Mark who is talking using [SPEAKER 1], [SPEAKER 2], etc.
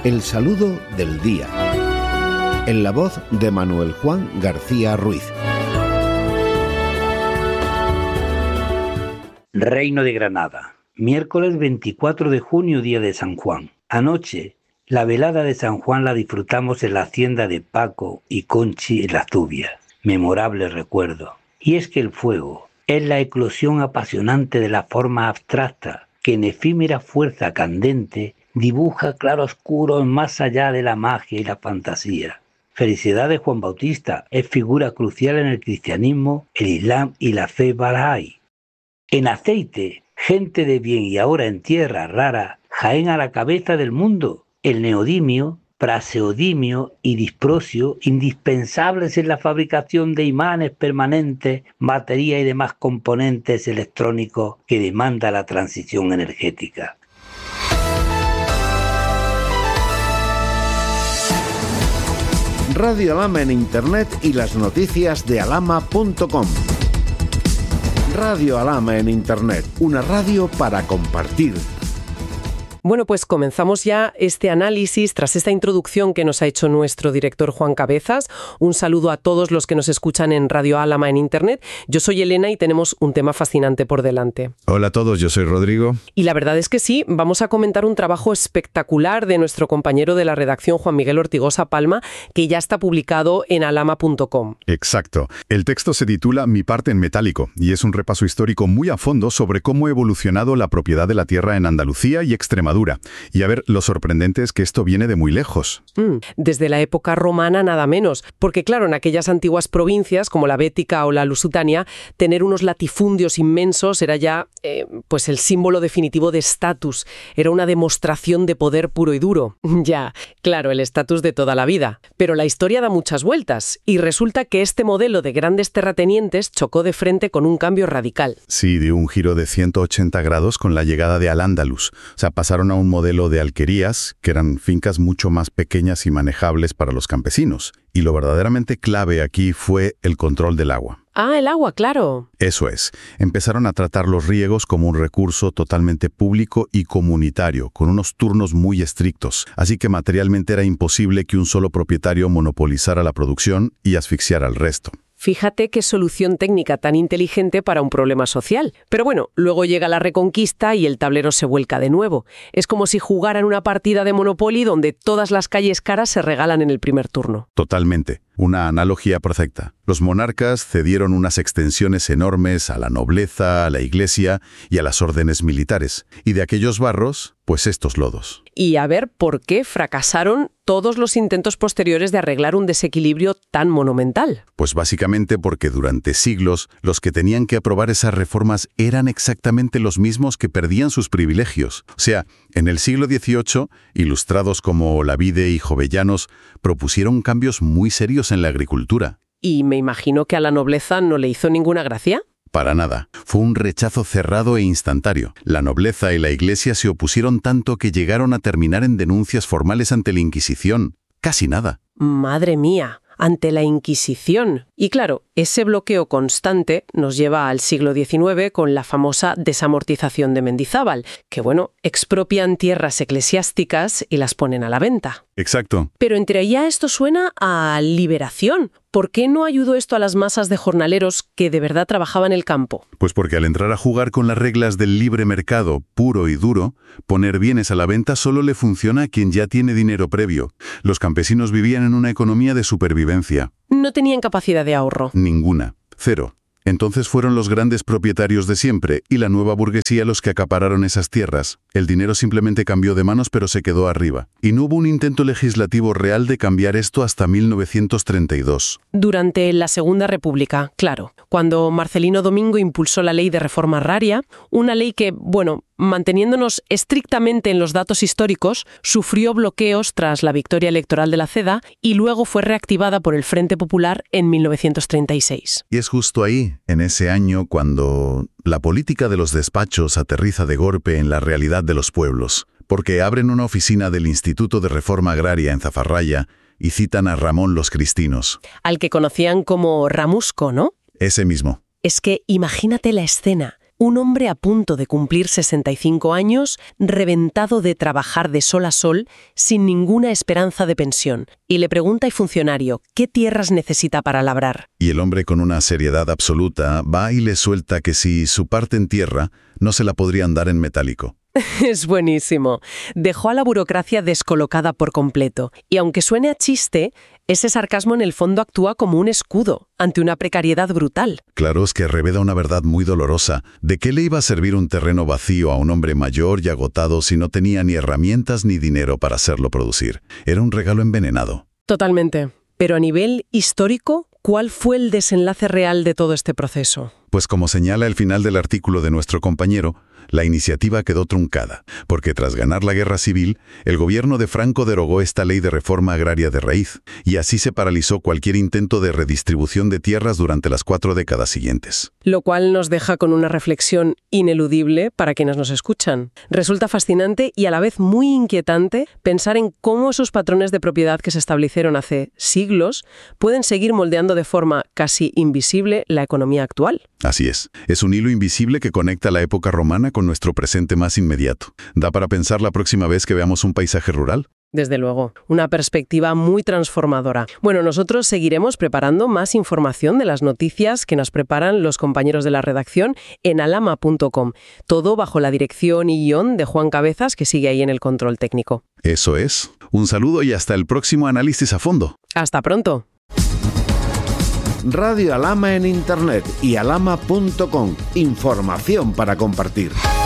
[SPEAKER 1] El saludo del día. En la voz de Manuel Juan García Ruiz.
[SPEAKER 2] Reino de Granada. Miércoles 24 de junio, día de San Juan. Anoche, la velada de San Juan la disfrutamos en la hacienda de Paco y Conchi en Las Zubias. Memorable recuerdo. Y es que el fuego es la eclosión apasionante de la forma abstracta que en efímera fuerza candente dibuja claroscuros más allá de la magia y la fantasía. Felicidades Juan Bautista es figura crucial en el cristianismo, el islam y la fe Bahá'í. En aceite, gente de bien y ahora en tierra rara, Jaén a la cabeza del mundo. El neodimio, praseodimio y disprosio, indispensables en la fabricación de imanes permanentes, batería y demás componentes electrónicos que demanda la transición energética.
[SPEAKER 1] Radio Alhama en Internet y las noticias de alhama.com. Radio Alhama en Internet, una radio para compartir.
[SPEAKER 3] Bueno, pues comenzamos ya este análisis tras esta introducción que nos ha hecho nuestro director Juan Cabezas. Un saludo a todos los que nos escuchan en Radio Alhama en Internet. Yo soy Elena y tenemos un tema fascinante por delante.
[SPEAKER 4] Hola a todos, yo soy Rodrigo.
[SPEAKER 3] Y la verdad es que sí, vamos a comentar un trabajo espectacular de nuestro compañero de la redacción, Juan Miguel Ortigosa Palma, que ya está publicado en alhama.com.
[SPEAKER 4] Exacto. El texto se titula Mi parte en metálico y es un repaso histórico muy a fondo sobre cómo ha evolucionado la propiedad de la tierra en Andalucía y Extremadura. Y a ver, lo sorprendente es que esto viene de muy lejos.
[SPEAKER 3] Desde la época romana nada menos, porque claro, en aquellas antiguas provincias como la Bética o la Lusitania, tener unos latifundios inmensos era ya pues el símbolo definitivo de estatus, era una demostración de poder puro y duro. Ya, claro, el estatus de toda la vida. Pero la historia da muchas vueltas y resulta que este modelo de grandes terratenientes chocó de frente con un cambio radical.
[SPEAKER 4] Sí, dio un giro de 180 grados con la llegada de Al-Ándalus. O sea, pasaron a un modelo de alquerías, que eran fincas mucho más pequeñas y manejables para los campesinos. Y lo verdaderamente clave aquí fue el control del agua.
[SPEAKER 3] Ah, el agua, claro.
[SPEAKER 4] Eso es. Empezaron a tratar los riegos como un recurso totalmente público y comunitario, con unos turnos muy estrictos. Así que materialmente era imposible que un solo propietario monopolizara la producción y asfixiara al resto.
[SPEAKER 3] Fíjate qué solución técnica tan inteligente para un problema social. Pero bueno, luego llega la Reconquista y el tablero se vuelca de nuevo. Es como si jugaran una partida de Monopoly donde todas las calles caras se regalan en el primer turno.
[SPEAKER 4] Totalmente. Una analogía perfecta. Los monarcas cedieron unas extensiones enormes a la nobleza, a la iglesia y a las órdenes militares. Y de aquellos barros, pues estos lodos.
[SPEAKER 3] Y a ver por qué fracasaron todos los intentos posteriores de arreglar un desequilibrio tan monumental.
[SPEAKER 4] Pues básicamente porque durante siglos los que tenían que aprobar esas reformas eran exactamente los mismos que perdían sus privilegios. O sea, en el siglo XVIII, ilustrados como Olavide y Jovellanos propusieron cambios muy serios en la agricultura.
[SPEAKER 3] Y me imagino que a la nobleza no le hizo ninguna gracia.
[SPEAKER 4] Para nada. Fue un rechazo cerrado e instantáneo. La nobleza y la iglesia se opusieron tanto que llegaron a terminar en denuncias formales ante la Inquisición. Casi nada.
[SPEAKER 3] Madre mía, ante la Inquisición. Y claro, ese bloqueo constante nos lleva al siglo XIX con la famosa desamortización de Mendizábal, que expropian tierras eclesiásticas y las ponen a la venta.
[SPEAKER 4] Exacto.
[SPEAKER 3] Pero entre ya esto suena a liberación. ¿Por qué no ayudó esto a las masas de jornaleros que de verdad trabajaban el campo?
[SPEAKER 4] Pues porque al entrar a jugar con las reglas del libre mercado puro y duro, poner bienes a la venta solo le funciona a quien ya tiene dinero previo. Los campesinos vivían en una economía de supervivencia.
[SPEAKER 3] No tenían capacidad de ahorro.
[SPEAKER 4] Ninguna. Cero. Entonces fueron los grandes propietarios de siempre y la nueva burguesía los que acapararon esas tierras. El dinero simplemente cambió de manos pero se quedó arriba. Y no hubo un intento legislativo real de cambiar esto hasta 1932.
[SPEAKER 3] Durante la Segunda República, claro. Cuando Marcelino Domingo impulsó la ley de reforma agraria, una ley que, manteniéndonos estrictamente en los datos históricos, sufrió bloqueos tras la victoria electoral de la CEDA y luego fue reactivada por el Frente Popular en 1936.
[SPEAKER 4] Y es justo ahí, en ese año, cuando la política de los despachos aterriza de golpe en la realidad de los pueblos, porque abren una oficina del Instituto de Reforma Agraria en Zafarraya y citan a Ramón los Cristinos.
[SPEAKER 3] Al que conocían como Ramusco, ¿no?
[SPEAKER 4] Ese mismo.
[SPEAKER 3] Es que imagínate la escena. Un hombre a punto de cumplir 65 años, reventado de trabajar de sol a sol, sin ninguna esperanza de pensión. Y le pregunta al funcionario, ¿qué tierras necesita para labrar?
[SPEAKER 4] Y el hombre, con una seriedad absoluta, va y le suelta que si su parte en tierra, no se la podrían dar en metálico.
[SPEAKER 3] Es buenísimo. Dejó a la burocracia descolocada por completo. Y aunque suene a chiste, ese sarcasmo en el fondo actúa como un escudo ante una precariedad brutal.
[SPEAKER 4] Claro, es que revela una verdad muy dolorosa. ¿De qué le iba a servir un terreno vacío a un hombre mayor y agotado si no tenía ni herramientas ni dinero para hacerlo producir? Era un regalo envenenado.
[SPEAKER 3] Totalmente. Pero a nivel histórico, ¿cuál fue el desenlace real de todo este proceso?
[SPEAKER 4] Pues como señala el final del artículo de nuestro compañero, la iniciativa quedó truncada, porque tras ganar la guerra civil, el gobierno de Franco derogó esta ley de reforma agraria de raíz, y así se paralizó cualquier intento de redistribución de tierras durante las 4 décadas siguientes.
[SPEAKER 3] Lo cual nos deja con una reflexión ineludible para quienes nos escuchan. Resulta fascinante y a la vez muy inquietante pensar en cómo esos patrones de propiedad que se establecieron hace siglos pueden seguir moldeando de forma casi invisible la economía actual.
[SPEAKER 4] Así es un hilo invisible que conecta la época romana con nuestro presente más inmediato. ¿Da para pensar la próxima vez que veamos un paisaje rural?
[SPEAKER 3] Desde luego, una perspectiva muy transformadora. Bueno, nosotros seguiremos preparando más información de las noticias que nos preparan los compañeros de la redacción en alama.com. Todo bajo la dirección y guión de Juan Cabezas, que sigue ahí en el control técnico.
[SPEAKER 4] Eso es. Un saludo y hasta el próximo análisis a fondo.
[SPEAKER 3] Hasta pronto.
[SPEAKER 1] Radio Alama en Internet y alama.com. Información para compartir.